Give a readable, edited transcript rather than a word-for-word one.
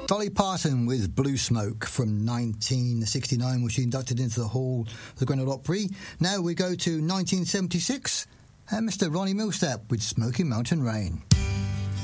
Dolly Parton with Blue Smoke from 1969, was she inducted into the Hall of the Grand Ole Opry. Now we go to 1976, and Mr. Ronnie Milsap with Smoky Mountain Rain.